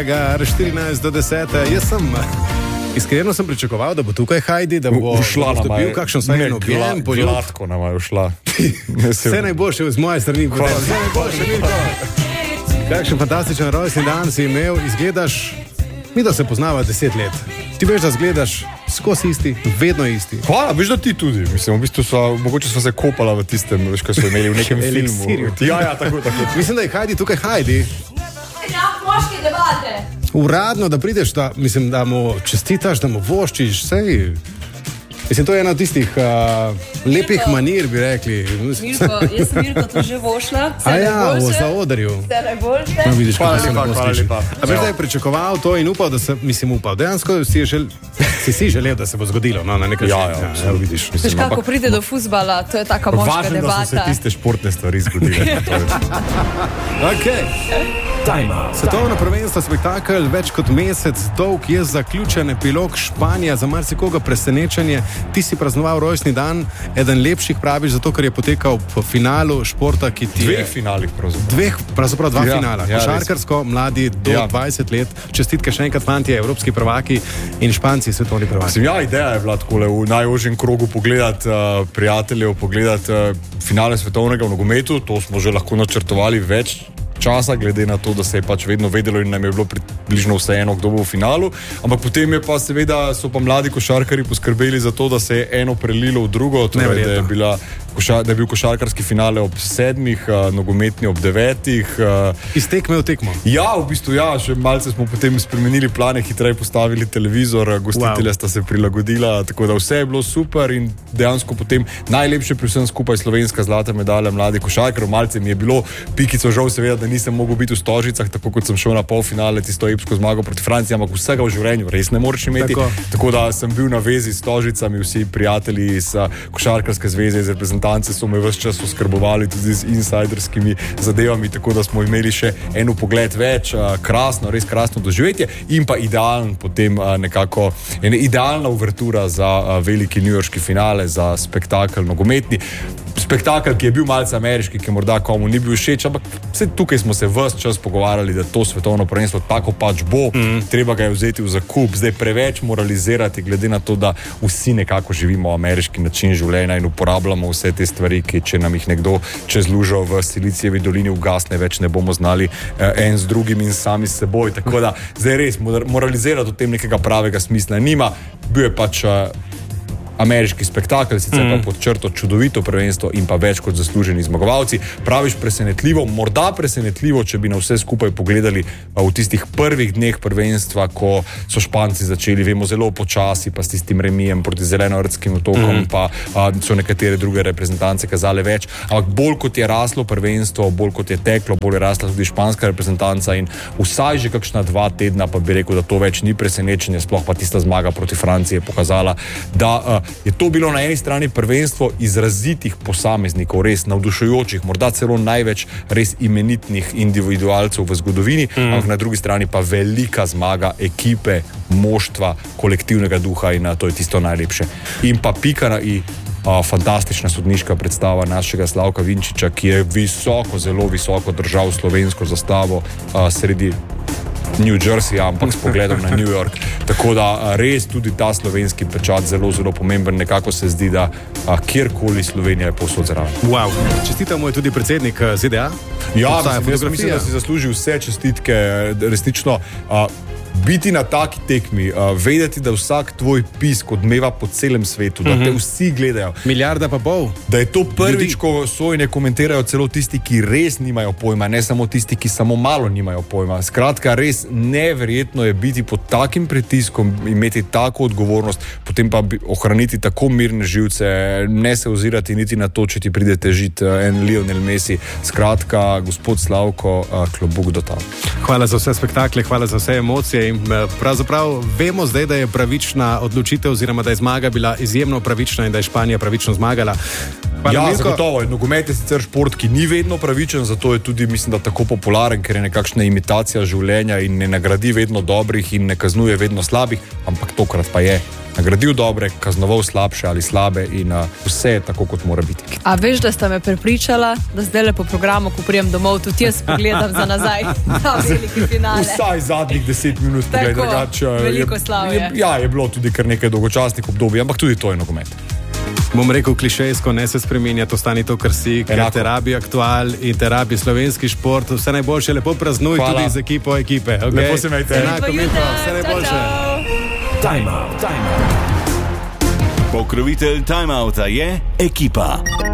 Žagar, 14:10. Jaz sem iskreno pričakoval, da bo tukaj Heidi, da bo dobil kakšen sajn objem. Gladko nama je ušla. Vse najboljše z moje strani. Vse najboljše, Milko. Kakšen fantastičen rojstni dan si imel, izgledaš, mi da se poznava 10 let. Ti veš, da zgledaš skozi isti, vedno isti. Hvala, veš, da ti tudi. Mislim, v bistvu mogoče smo se kopala v tistem, veš, kaj smo imeli v nekem filmu. Ja, tako. Mislim, da je Heidi tukaj Heidi. Ja, moški debate. Uradno, da prideš, da mu čestitaš, da mu voščiš, sej. Mislim, to je ena od tistih lepih manir, bi rekli. Milko, jaz sem Milko tu že vošla. V zaodrju. Vse najboljše. No, vidiš, hvala lepa. A veš, da je pričakoval to in upal, da se, upal. Dejansko si želel, da se bo zgodilo, no, na nekaj Ja, vidiš. Veš, kako pride do fuzbala, to je taka moška važno, debata. Važno, da so se tiste športne stvari zgodile. Okay. Svetovno prvenstvo spektakel, več kot mesec dolg je zaključen epilog. Španija za marsikoga presenečenje. Ti si praznoval rojstni dan, eden lepših praviš, zato ker je potekal po finalu športa, ki ti je... Dveh finalih pravzaprav. Pravzaprav dva finala. Košarkarsko, mladi do 20 let. Čestitke še enkrat, fantje, evropski prvaki in Španci svetovni prvaki. Ideja je bila takole v najožjem krogu pogledati prijateljev, pogledati finale svetovnega v nogometu. To smo že lahko načrtovali več časa, glede na to, da se je pač vedno vedelo in nam je bilo približno vseeno, kdo bo v finalu. Ampak potem je pa seveda, so pa mladi košarkari poskrbeli za to, da se je eno prelilo v drugo, torej, da je bil košarkarski finale ob 7, nogometni ob 9. Iz tekme v tekmo. Ja, v bistvu ja, še malce smo potem spremenili plane, hitreje postavili televizor, gostitelja sta se prilagodila, tako da vse je bilo super in dejansko potem najlepše pri vsem skupaj slovenska zlata medalja mladi košarkar. Malce mi je bilo pikico žal seveda, da nisem mogel biti v Stožicah, tako kot sem šel na polfinale, tisto epsko zmago proti Franciji, ampak vsega v življenju res ne moreš imeti. Tako da sem bil na vezi s Stožicami, vsi prijatelji iz košarkarske zveze, iz reprezentance so me ves čas oskrbovali tudi z insiderskimi zadevami, tako da smo imeli še eno pogled več, krasno, res krasno doživetje in pa idealen potem nekako idealna uvertura za veliki newyorški finale, za spektakel nogometni. Spektakel, ki je bil malce ameriški, ki morda komu ni bil všeč, ampak vse tukaj smo se ves čas pogovarjali, da to svetovno prvenstvo tako pač bo, treba ga je vzeti v zakup, zdaj preveč moralizirati, glede na to, da vsi nekako živimo ameriški način življenja in uporabljamo vse te stvari, ki če nam jih nekdo čez lužo v Silicijevi dolini ugasne, več ne bomo znali en z drugim in sami s seboj, tako da zdaj res moralizirati o tem nekega pravega smisla nima, bil je pač ameriški spektakel, sicer pa pod črto čudovito prvenstvo in pa več kot zasluženi zmagovalci. Praviš presenetljivo, morda presenetljivo, če bi na vse skupaj pogledali v tistih prvih dneh prvenstva, ko so Španci začeli, vemo, zelo počasi, pa s tistim remijem proti Zelenoordskim otokom, pa so nekatere druge reprezentance kazale več, ampak bolj kot je raslo prvenstvo, bolj kot je teklo, bolj je rasla tudi španska reprezentanca in vsaj že kakšna 2 tedna pa bi rekel, da to več ni presenečenje, sploh pa tista zmaga proti Franciji je pokazala, da je to bilo na eni strani prvenstvo izrazitih posameznikov, res navdušujočih, morda celo največ res imenitnih individualcev v zgodovini, ampak na drugi strani pa velika zmaga ekipe, moštva, kolektivnega duha in to je tisto najlepše. In pa pika na i, fantastična sodniška predstava našega Slavka Vinčiča, ki je visoko, zelo visoko držal slovensko zastavo sredi New Jersey, ampak s pogledom na New York. Tako da res tudi ta slovenski pečat zelo, zelo pomemben. Nekako se zdi, da kjerkoli Slovenija je povsod zraven. Wow. Čestitamo je tudi predsednik ZDA. Ja, mislim, da si zasluži vse čestitke. Resnično, biti na taki tekmi, vedeti, da vsak tvoj pisk odmeva po celem svetu, da te vsi gledajo. Milijarda pa pol. Da je to prvič, ko sojne komentirajo celo tisti, ki res nimajo pojma, ne samo tisti, ki samo malo nimajo pojma. Skratka, res neverjetno je biti pod takim pritiskom, imeti tako odgovornost, potem pa ohraniti tako mirne živce, ne se ozirati niti na to, če ti pride težit en Lionel Messi. Skratka, gospod Slavko, klobuk do tam. Hvala za vse spektakle, hvala za vse emocije. In pravzaprav vemo zdaj, da je pravična odločitev oziroma da je zmaga bila izjemno pravična in da je Španija pravično zmagala. Ja, zagotovo. Nogomet je sicer šport, ki ni vedno pravičen, zato je tudi, mislim, da tako popularen, ker je nekakšna imitacija življenja in ne nagradi vedno dobrih in ne kaznuje vedno slabih, ampak tokrat pa je. nagradil dobre, kaznoval slabše ali slabe in vse je tako, kot mora biti. A veš, da sta me prepričala, da zdaj le po programu, ko prijem domov, tudi jaz pogledam za nazaj na veliki finale. Vsaj zadnjih 10 minut, tako, drugače. Veliko slavje. Ja, je bilo tudi kar nekaj dolgočasnih obdobij, ampak tudi to je nogomet. Bom rekel klišejsko, ne se spreminjati, ostani to, kar si, ker te rabi aktual in te rabi slovenski šport. Vse najboljše, lepo praznuj tudi z ekipo ekipe. Okay? Lepo se imejte. Enako mitro, vse najboljše. Time out. Pokrovitelj Time Outa je Ekipa.